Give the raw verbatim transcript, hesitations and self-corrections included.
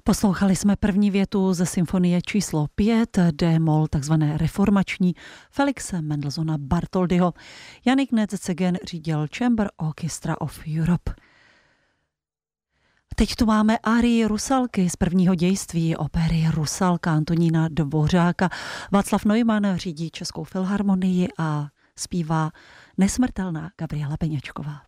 Poslouchali jsme první větu ze symfonie číslo pět, D-moll, takzvané reformační, Felixe Mendelssohna Bartholdyho. Jannik Netzegen řídil Chamber Orchestra of Europe. Teď tu máme árii Rusalky z prvního dějství opery Rusalka Antonína Dvořáka. Václav Neumann řídí Českou filharmonii a zpívá nesmrtelná Gabriela Peněčková.